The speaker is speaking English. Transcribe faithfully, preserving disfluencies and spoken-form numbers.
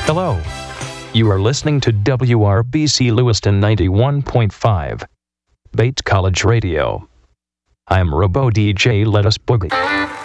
Hello. You are listening to W R B C Lewiston ninety-one point five, Bates College Radio. I'm Robo D J Let Us Boogie.